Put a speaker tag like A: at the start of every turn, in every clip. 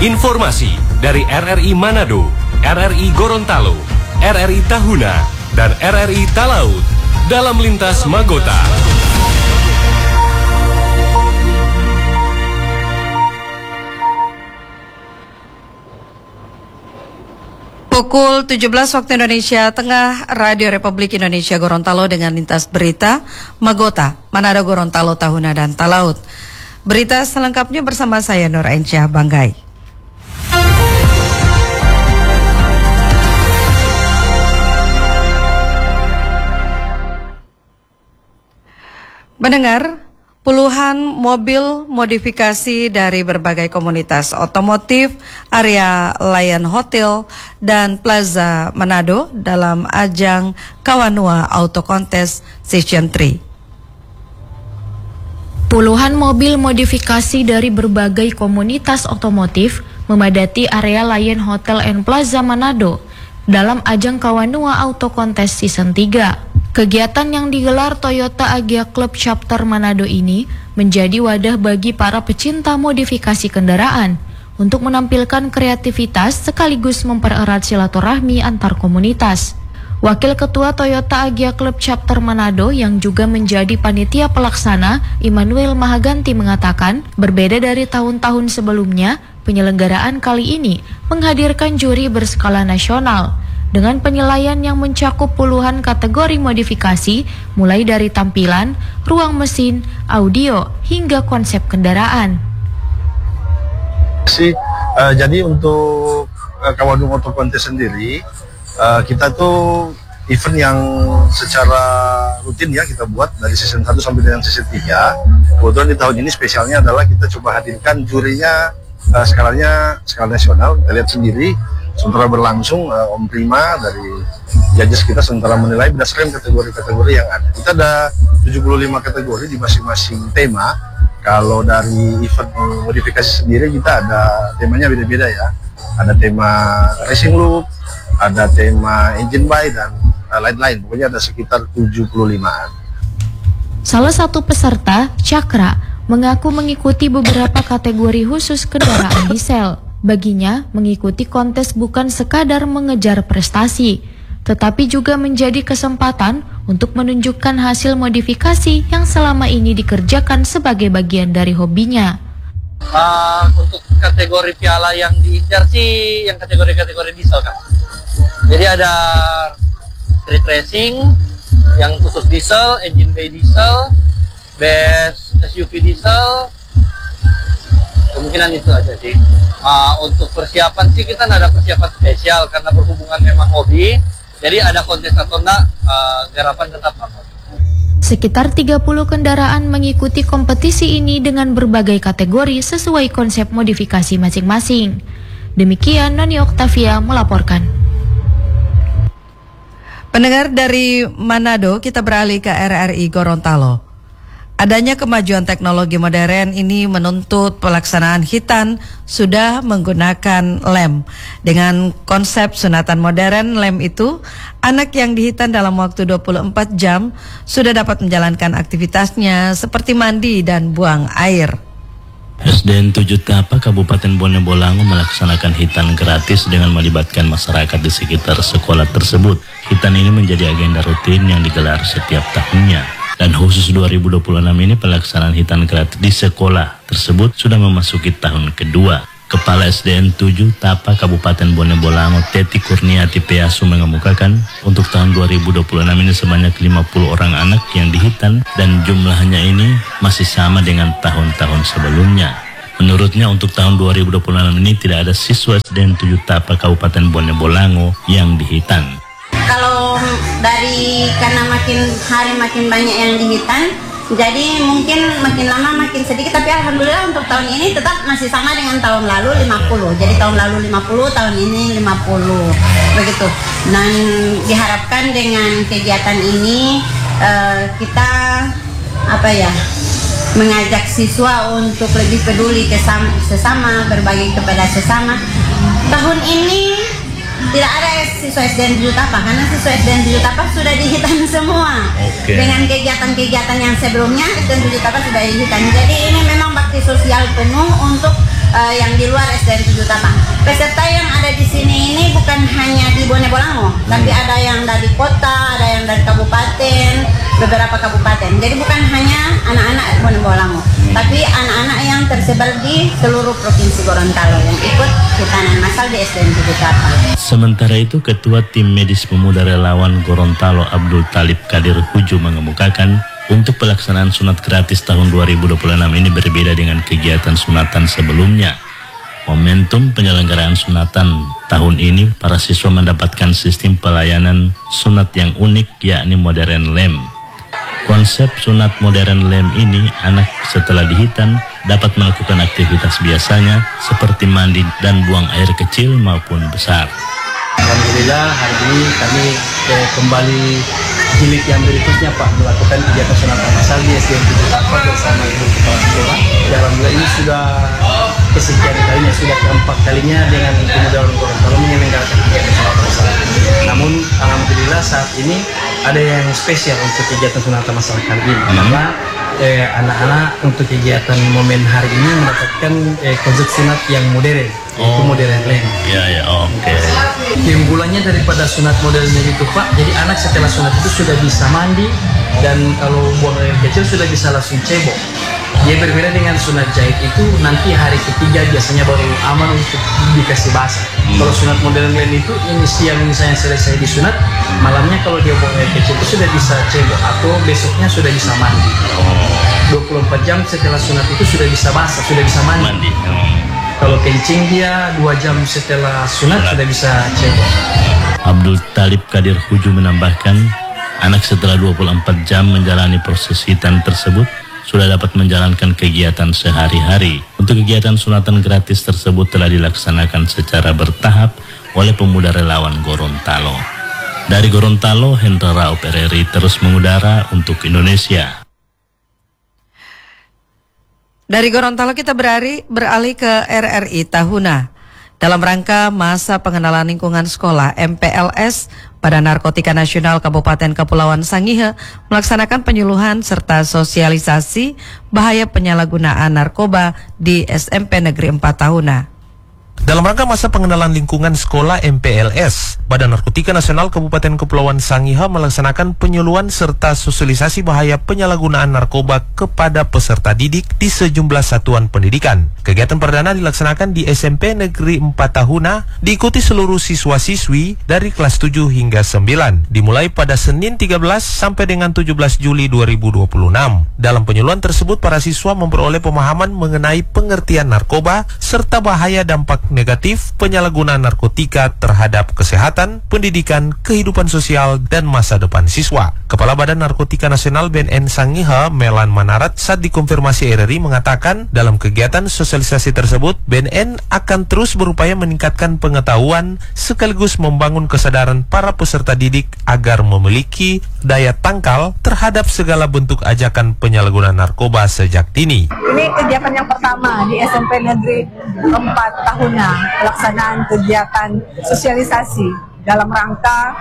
A: Informasi dari RRI Manado, RRI Gorontalo, RRI Tahuna, dan RRI Talaut dalam Lintas Magota.
B: Pukul 17 waktu Indonesia Tengah, Radio Republik Indonesia Gorontalo dengan lintas berita Magota, Manado, Gorontalo, Tahuna, dan Talaut. Berita selengkapnya bersama saya Nur Ainsyah Banggai. Mendengar, puluhan mobil modifikasi dari berbagai komunitas otomotif, area Lion Hotel, dan Plaza Manado dalam ajang Kawanua Auto Contest Season 3.
C: Puluhan mobil modifikasi dari berbagai komunitas otomotif memadati area Lion Hotel and Plaza Manado dalam ajang Kawanua Auto Contest Season 3. Kegiatan yang digelar Toyota Agya Club Chapter Manado ini menjadi wadah bagi para pecinta modifikasi kendaraan untuk menampilkan kreativitas sekaligus mempererat silaturahmi antar komunitas. Wakil Ketua Toyota Agya Club Chapter Manado yang juga menjadi panitia pelaksana, Immanuel Mahaganti, mengatakan berbeda dari tahun-tahun sebelumnya, penyelenggaraan kali ini menghadirkan juri berskala nasional dengan penilaian yang mencakup puluhan kategori modifikasi, mulai dari tampilan, ruang mesin, audio, hingga konsep kendaraan.
D: Jadi untuk Kawanua Auto Contest sendiri, kita tuh event yang secara rutin ya kita buat dari season 1 sampai dengan season 3. Kebetulan di tahun ini spesialnya adalah kita coba hadirkan jurinya skala nasional. Kita lihat sendiri sementara berlangsung Om Prima dari judges kita sementara menilai berdasarkan kategori-kategori yang ada. Kita ada 75 kategori di masing-masing tema. Kalau dari event modifikasi sendiri kita ada temanya beda-beda ya. Ada tema racing look, ada tema engine by, dan lain-lain. Pokoknya ada sekitar 75-an.
C: Salah satu peserta, Cakra, mengaku mengikuti beberapa kategori khusus kendaraan diesel. Baginya, mengikuti kontes bukan sekadar mengejar prestasi, tetapi juga menjadi kesempatan untuk menunjukkan hasil modifikasi yang selama ini dikerjakan sebagai bagian dari hobinya.
E: Untuk kategori piala yang diincar sih yang kategori-kategori diesel kan. Jadi ada street racing yang khusus diesel, engine bay diesel, base SUV diesel, kemungkinan itu aja sih. Untuk persiapan sih kita nggak ada persiapan spesial karena berhubungan memang hobi. Jadi ada kontes atau enggak, garapan tetap aman.
C: Sekitar 30 kendaraan mengikuti kompetisi ini dengan berbagai kategori sesuai konsep modifikasi masing-masing. Demikian Noni Oktavia melaporkan.
B: Pendengar dari Manado, kita beralih ke RRI Gorontalo. Adanya kemajuan teknologi modern ini menuntut pelaksanaan hitan sudah menggunakan lem. Dengan konsep sunatan modern lem itu, anak yang dihitan dalam waktu 24 jam sudah dapat menjalankan aktivitasnya seperti mandi dan buang air.
F: SDN 7 Tapa Kabupaten Bone Bolango melaksanakan hitan gratis dengan melibatkan masyarakat di sekitar sekolah tersebut. Hitan ini menjadi agenda rutin yang digelar setiap tahunnya. Dan khusus 2026 ini pelaksanaan hitan gratis di sekolah tersebut sudah memasuki tahun kedua. Kepala SDN 7 Tapa Kabupaten Bone Bolango, Teti Kurniati Peasu, mengemukakan untuk tahun 2026 ini sebanyak 50 orang anak yang dihitan dan jumlahnya ini masih sama dengan tahun-tahun sebelumnya. Menurutnya untuk tahun 2026 ini tidak ada siswa SDN 7 Tapa Kabupaten Bone Bolango yang dihitan.
G: Kalau dari karena makin hari makin banyak yang dihitan, jadi mungkin makin lama makin sedikit, tapi alhamdulillah untuk tahun ini tetap masih sama dengan tahun lalu 50. Jadi tahun lalu 50, tahun ini 50. Begitu. Dan diharapkan dengan kegiatan ini kita mengajak siswa untuk lebih peduli ke sesama, berbagi kepada sesama. Tahun ini tidak ada siswa SDN 7 Tapa karena siswa SDN 7 Tapa sudah dihitan semua. Dengan kegiatan-kegiatan yang sebelumnya SDN 7 Tapa sudah dihitan. Jadi ini memang bakti sosial penuh untuk yang di luar SDN 7 Tapang. Peserta yang ada di sini ini bukan hanya di Bone Bolango, tapi ada yang dari kota, ada yang dari kabupaten, beberapa kabupaten. Jadi bukan hanya anak-anak Bone Bolango, tapi anak-anak yang tersebar di seluruh provinsi Gorontalo yang ikut hitanan massal di SDN 7 Tapang.
F: Sementara itu, Ketua Tim Medis Pemuda Relawan Gorontalo Abdul Talib Kadir Huju mengemukakan untuk pelaksanaan sunat gratis tahun 2026 ini berbeda dengan kegiatan sunatan sebelumnya. Momentum penyelenggaraan sunatan tahun ini, para siswa mendapatkan sistem pelayanan sunat yang unik, yakni modern lem. Konsep sunat modern lem ini, anak setelah dihitan dapat melakukan aktivitas biasanya seperti mandi dan buang air kecil maupun besar.
H: Alhamdulillah hari ini kami kembali jilid yang berikutnya Pak, melakukan kegiatan sunatan massal di SDN 7 Tapang bersama Ibu Kepala Sekolah. Alhamdulillah ini sudah kesekian kalinya, sudah keempat kalinya dengan pemuda Gorontalo menyelenggarakan kegiatan sunatan massal. Namun alhamdulillah saat ini ada yang spesial untuk kegiatan sunatan massal kali ini, karena anak-anak untuk kegiatan momen hari ini mendapatkan konsep sunat yang modern, yaitu modern lem.
F: Oke.
H: Keunggulannya daripada sunat modernnya itu Pak, jadi anak setelah sunat itu sudah bisa mandi, dan kalau buang air kecil sudah bisa langsung cebok. Dia berbeda dengan sunat jahit itu nanti hari ketiga biasanya baru aman untuk dikasih basah. Kalau sunat modern lain itu ini siang misalnya selesai disunat, malamnya kalau dia buang air kecil itu sudah bisa cebok atau besoknya sudah bisa mandi. 24 jam setelah sunat itu sudah bisa basah, sudah bisa mandi. Kalau kencing dia 2 jam setelah sunat sudah bisa cebok.
F: Abdul Talib Kadir Huju menambahkan, anak setelah 24 jam menjalani proses hitan tersebut sudah dapat menjalankan kegiatan sehari-hari. Untuk kegiatan sunatan gratis tersebut telah dilaksanakan secara bertahap oleh pemuda relawan Gorontalo. Dari Gorontalo, Hendra Raup RRI terus mengudara untuk Indonesia.
B: Dari Gorontalo kita beralih ke RRI Tahuna. Dalam rangka masa pengenalan lingkungan sekolah, MPLS Badan Narkotika Nasional Kabupaten Kepulauan Sangihe melaksanakan penyuluhan serta sosialisasi bahaya penyalahgunaan narkoba di SMP Negeri 4 Tahuna.
I: Dalam rangka masa pengenalan lingkungan sekolah MPLS, Badan Narkotika Nasional Kabupaten Kepulauan Sangihe melaksanakan penyuluhan serta sosialisasi bahaya penyalahgunaan narkoba kepada peserta didik di sejumlah satuan pendidikan. Kegiatan perdana dilaksanakan di SMP Negeri 4 Tahuna, diikuti seluruh siswa-siswi dari kelas 7 hingga 9, dimulai pada Senin 13 sampai dengan 17 Juli 2026. Dalam penyuluhan tersebut, para siswa memperoleh pemahaman mengenai pengertian narkoba serta bahaya dampak negatif penyalahgunaan narkotika terhadap kesehatan, pendidikan, kehidupan sosial, dan masa depan siswa. Kepala Badan Narkotika Nasional BNN Sangihe, Melan Manarat, saat dikonfirmasi RRI mengatakan dalam kegiatan sosialisasi tersebut, BNN akan terus berupaya meningkatkan pengetahuan sekaligus membangun kesadaran para peserta didik agar memiliki daya tangkal terhadap segala bentuk ajakan penyalahgunaan narkoba sejak dini.
J: Ini kegiatan yang pertama di SMP Negeri 4 Tahuna, pelaksanaan kegiatan sosialisasi dalam rangka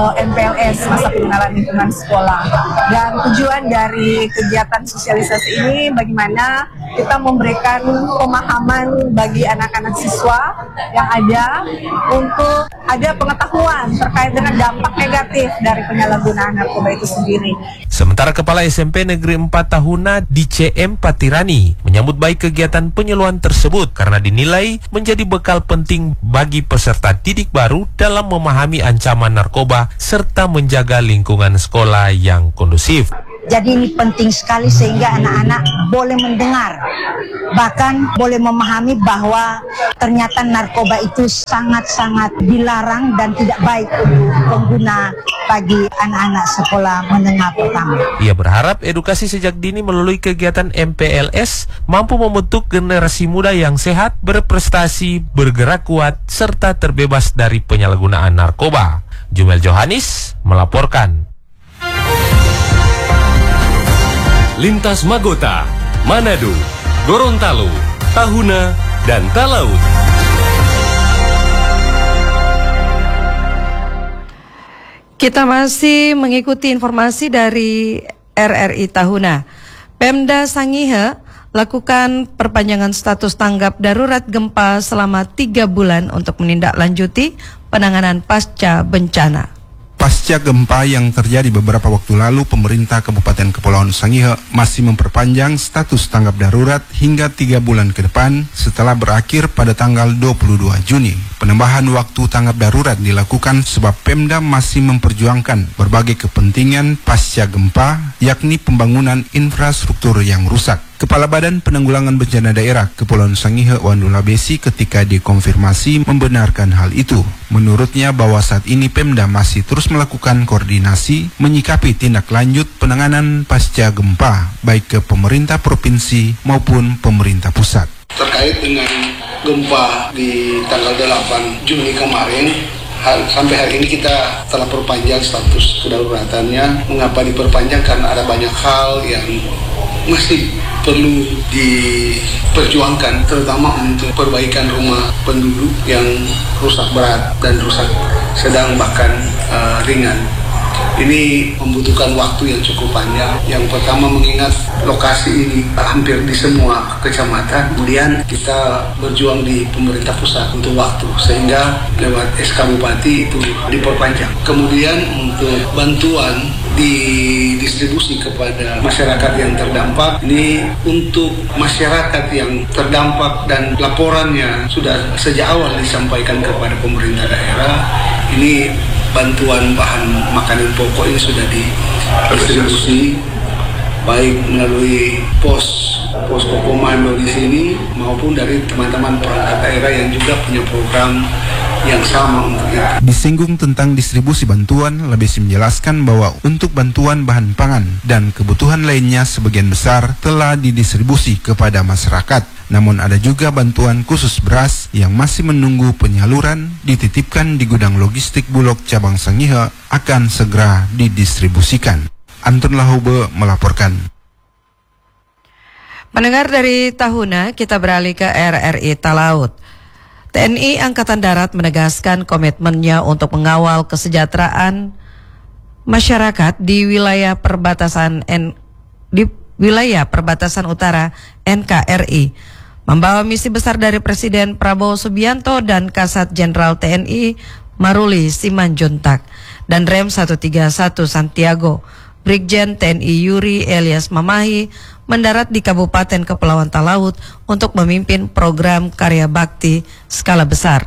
J: MPLS masa pengenalan lingkungan sekolah. Dan tujuan dari kegiatan sosialisasi ini bagaimana kita memberikan pemahaman bagi anak-anak siswa yang ada untuk ada pengetahuan terkait dengan dampak negatif dari penyalahgunaan narkoba itu sendiri.
I: Sementara Kepala SMP Negeri 4 Tahuna DCM Patirani menyambut baik kegiatan penyuluhan tersebut karena dinilai menjadi bekal penting bagi peserta didik baru dalam memahami ancaman narkoba serta menjaga lingkungan sekolah yang kondusif.
K: Jadi ini penting sekali sehingga anak-anak boleh mendengar, bahkan boleh memahami bahwa ternyata narkoba itu sangat-sangat dilarang dan tidak baik untuk pengguna bagi anak-anak sekolah menengah pertama.
I: Ia berharap edukasi sejak dini melalui kegiatan MPLS mampu membentuk generasi muda yang sehat, berprestasi, bergerak kuat, serta terbebas dari penyalahgunaan narkoba. Jumel Johanis melaporkan.
A: Lintas Magota, Manado, Gorontalo, Tahuna, dan Talaut.
B: Kita masih mengikuti informasi dari RRI Tahuna. Pemda Sangihe lakukan perpanjangan status tanggap darurat gempa selama 3 bulan untuk menindaklanjuti penanganan pasca bencana.
L: Pasca gempa yang terjadi beberapa waktu lalu, pemerintah Kabupaten Kepulauan Sangihe masih memperpanjang status tanggap darurat hingga 3 bulan ke depan setelah berakhir pada tanggal 22 Juni. Penambahan waktu tanggap darurat dilakukan sebab Pemda masih memperjuangkan berbagai kepentingan pasca gempa, yakni pembangunan infrastruktur yang rusak. Kepala Badan Penanggulangan Bencana Daerah Kepulauan Sangihe Wandula Besi ketika dikonfirmasi membenarkan hal itu. Menurutnya bahwa saat ini Pemda masih terus melakukan koordinasi menyikapi tindak lanjut penanganan pasca gempa baik ke pemerintah provinsi maupun pemerintah pusat.
M: Terkait dengan gempa di tanggal 8 Juni kemarin, sampai hari ini kita telah perpanjang status kedaruratannya. Mengapa diperpanjang? Karena ada banyak hal yang masih perlu diperjuangkan, terutama untuk perbaikan rumah penduduk yang rusak berat dan rusak sedang bahkan ringan. Ini membutuhkan waktu yang cukup panjang. Yang pertama mengingat lokasi ini hampir di semua kecamatan. Kemudian kita berjuang di pemerintah pusat untuk waktu, sehingga lewat SK Bupati itu diperpanjang. Kemudian untuk bantuan didistribusi kepada masyarakat yang terdampak. Ini untuk masyarakat yang terdampak dan laporannya sudah sejak awal disampaikan kepada pemerintah daerah. Ini bantuan bahan makanan pokok ini sudah didistribusi baik melalui posko komando di sini maupun dari teman-teman perangkat daerah yang juga punya program yang sama untuk itu.
L: Disinggung tentang distribusi bantuan, Labesi menjelaskan bahwa untuk bantuan bahan pangan dan kebutuhan lainnya sebagian besar telah didistribusi kepada masyarakat. Namun ada juga bantuan khusus beras yang masih menunggu penyaluran dititipkan di gudang logistik Bulog Cabang Sangihe akan segera didistribusikan. Antun Lahube melaporkan.
B: Mendengar dari Tahuna, kita beralih ke RRI Talaut. TNI Angkatan Darat menegaskan komitmennya untuk mengawal kesejahteraan masyarakat di wilayah perbatasan utara NKRI, membawa misi besar dari Presiden Prabowo Subianto dan Kasat Jenderal TNI Maruli Simanjuntak dan Rem 131 Santiago. Brigjen TNI Yuri Elias Mamahi mendarat di Kabupaten Kepulauan Talaut untuk memimpin program karya bakti skala besar.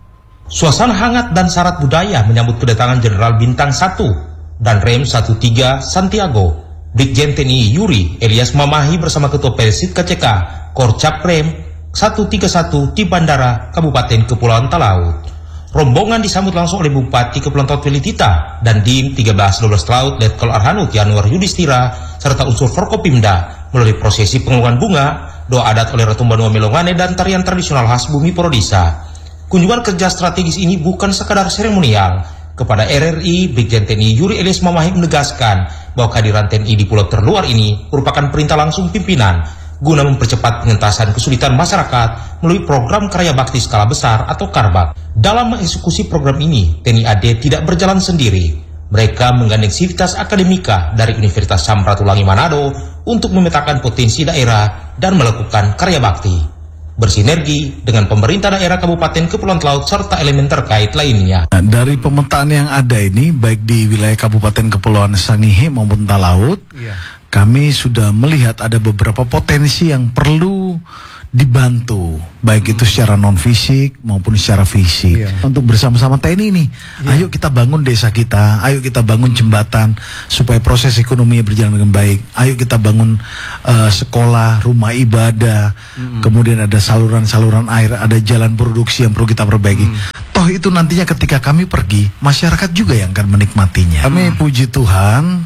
N: Suasana hangat dan syarat budaya menyambut kedatangan Jenderal Bintang 1 dan Rem 13 Santiago. Brigjen TNI Yuri Elias Mamahi bersama Ketua Persit KCK Korcap Rem 131 di Bandara Kabupaten Kepulauan Talaut. Rombongan disambut langsung oleh Bupati Kepulauan Talaut Felitita dan Dim 1312 Talaut Letkol Arhanud Yanuar Yudhistira serta unsur Forkopimda melalui prosesi pengulangan bunga, doa adat oleh Ratu Banua Melongane dan tarian tradisional khas bumi Porodisa. Kunjungan kerja strategis ini bukan sekadar seremonial. Kepada RRI, Brigjen TNI Yuri Elias Mamahi menegaskan bahwa kehadiran TNI di pulau terluar ini merupakan perintah langsung pimpinan guna mempercepat pengentasan kesulitan masyarakat melalui program karya bakti skala besar atau Karbak. Dalam mengeksekusi program ini, TNI AD tidak berjalan sendiri. Mereka menggandeng sivitas akademika dari Universitas Samratulangi Manado untuk memetakan potensi daerah dan melakukan karya bakti, bersinergi dengan pemerintah daerah Kabupaten Kepulauan Talaut serta elemen terkait lainnya.
O: Dari pemetaan yang ada ini, baik di wilayah Kabupaten Kepulauan Sangihe maupun Talaut, kami sudah melihat ada beberapa potensi yang perlu dibantu, baik itu secara non fisik maupun secara fisik. Untuk bersama-sama TNI ini, ayo kita bangun desa kita, ayo kita bangun jembatan supaya proses ekonomi berjalan dengan baik. Ayo kita bangun sekolah, rumah ibadah, kemudian ada saluran-saluran air, ada jalan produksi yang perlu kita perbaiki. Toh itu nantinya ketika kami pergi, masyarakat juga yang akan menikmatinya. Kami puji Tuhan,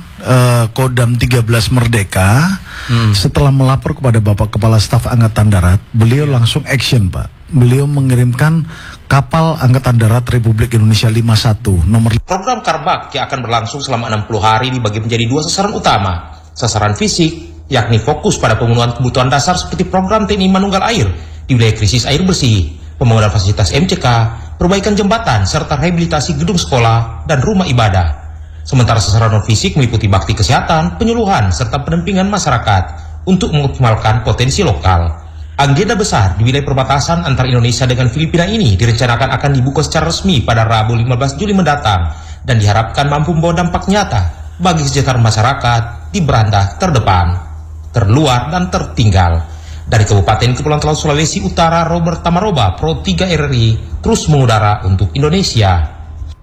O: Kodam 13 Merdeka setelah melapor kepada Bapak Kepala Staf Angkatan Darat, beliau langsung action, Pak. Beliau mengirimkan kapal Angkatan Darat Republik Indonesia 51 nomor.
N: Program Karbak yang akan berlangsung selama 60 hari dibagi menjadi 2 sasaran utama. Sasaran fisik, yakni fokus pada pemenuhan kebutuhan dasar seperti program TNI Manunggal Air di wilayah krisis air bersih, pembangunan fasilitas MCK, perbaikan jembatan, serta rehabilitasi gedung sekolah dan rumah ibadah. Sementara sasaran non-fisik meliputi bakti kesehatan, penyuluhan, serta pendampingan masyarakat untuk mengoptimalkan potensi lokal. Agenda besar di wilayah perbatasan antara Indonesia dengan Filipina ini direncanakan akan dibuka secara resmi pada Rabu 15 Juli mendatang dan diharapkan mampu membawa dampak nyata bagi kesejahteraan masyarakat di beranda terdepan, terluar, dan tertinggal. Dari Kabupaten Kepulauan Talaut Sulawesi Utara, Robert Tamaroba, Pro 3 RRI, terus mengudara untuk Indonesia.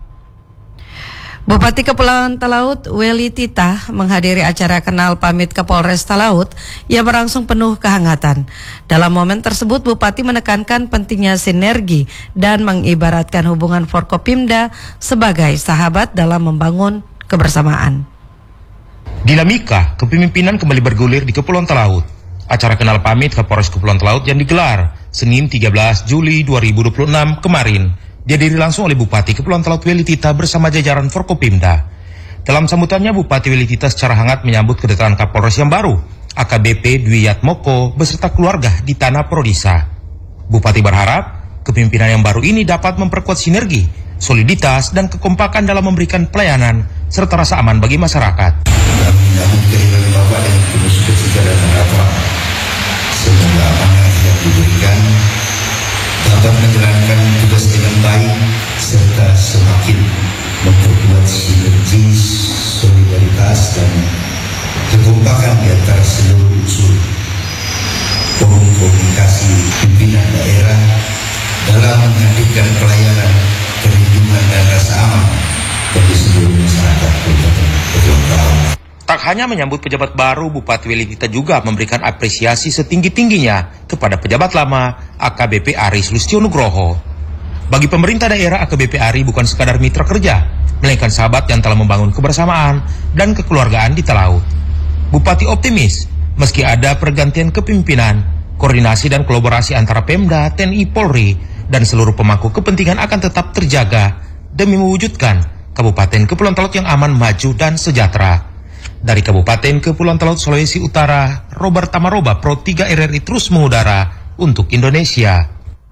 B: Bupati Kepulauan Talaut Weli Tita menghadiri acara kenal pamit Kapolres Talaut yang berlangsung penuh kehangatan. Dalam momen tersebut, Bupati menekankan pentingnya sinergi dan mengibaratkan hubungan Forkopimda sebagai sahabat dalam membangun kebersamaan.
N: Dinamika kepemimpinan kembali bergulir di Kepulauan Talaut. Acara kenal pamit Kapolres Kepulauan Talaut yang digelar Senin 13 Juli 2026 kemarin dihadiri langsung oleh Bupati Kepulauan Talaut Weli Tita bersama jajaran Forkopimda. Dalam sambutannya, Bupati Weli Tita secara hangat menyambut kedatangan Kapolres yang baru, AKBP Dwi Yatmoko beserta keluarga di Tanah Prodisa. Bupati berharap kepemimpinan yang baru ini dapat memperkuat sinergi, soliditas, dan kekompakan dalam memberikan pelayanan serta rasa aman bagi masyarakat.
P: Kami menyambut kehadiran Bapak dengan penuh sukacita dan harapan. Semoga amanah yang diberikan dapat menjalankan tugas dengan baik serta semakin memperkuat sinergi, solidaritas, dan kekompakan di antara seluruh unsur komunikasi pimpinan daerah dalam menghadirkan pelayanan, perlindungan, dan rasa aman bagi seluruh masyarakat Kabupaten Kepulauan Talaut.
N: Tak hanya menyambut pejabat baru, Bupati Weli Tita juga memberikan apresiasi setinggi-tingginya kepada pejabat lama AKBP Ari Sulistyo Nugroho. Bagi pemerintah daerah, AKBP Ari bukan sekadar mitra kerja, melainkan sahabat yang telah membangun kebersamaan dan kekeluargaan di Talaut. Bupati optimis, meski ada pergantian kepemimpinan, koordinasi dan kolaborasi antara Pemda, TNI, Polri, dan seluruh pemangku kepentingan akan tetap terjaga demi mewujudkan Kabupaten Kepulauan Talaut yang aman, maju, dan sejahtera. Dari Kabupaten Kepulauan Talaut Sulawesi Utara, Robert Tamaroba, Pro 3 RRI terus mengudara untuk Indonesia.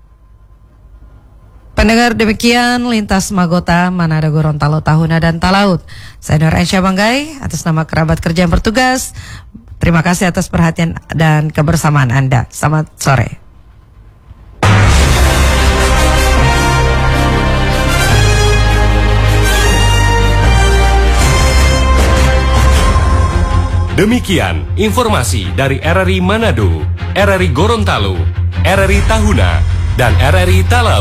B: Pendengar, demikian Lintas Magota Manado Gorontalo Tahuna dan Talaut. Saya Nur Aisyah Banggai, atas nama kerabat kerja yang bertugas, terima kasih atas perhatian dan kebersamaan Anda. Selamat sore.
A: Demikian informasi dari RRI Manado, RRI Gorontalo, RRI Tahuna, dan RRI Talaut.